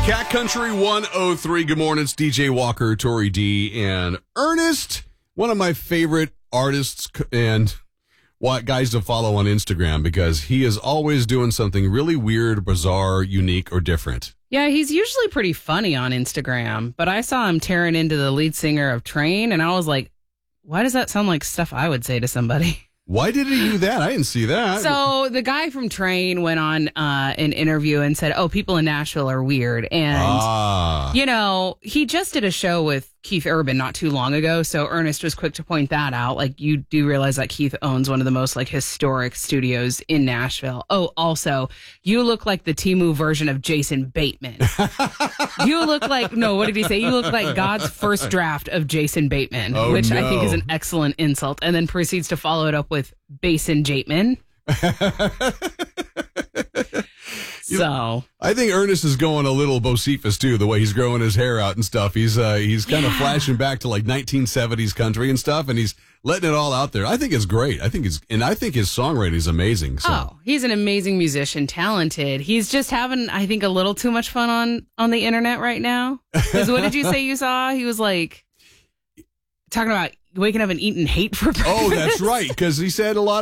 Cat Country 103. Good morning. It's DJ Walker, Tori D, and Ernest, one of my favorite artists and guys to follow on Instagram because he is always doing something really weird, bizarre, unique, or different. Yeah, he's usually pretty funny on Instagram, but I saw him tearing into the lead singer of Train, and I was like, why does that sound like stuff I would say to somebody? Why did he do that? I didn't see that. So the guy from Train went on an interview and said, people in Nashville are weird. And, he just did a show with Keith Urban not too long ago. So Ernest was quick to point that out. Like, you do realize that Keith owns one of the most historic studios in Nashville. Oh, also, you look like the Temu version of Jason Bateman. You look like, what did he say? You look like God's first draft of Jason Bateman, which I think is an excellent insult. And then proceeds to follow it up with Basin Jateman. So I think Ernest is going a little Bocephus too, the way he's growing his hair out and stuff. He's kind of flashing back to 1970s country and stuff, and he's letting it all out there. I think it's great. I think his songwriting is amazing. So. He's an amazing musician, talented. He's just having, I think, a little too much fun on the internet right now. Because what did you say you saw? He was talking about waking up and eating hate for breakfast. Oh, that's right. Because he said a lot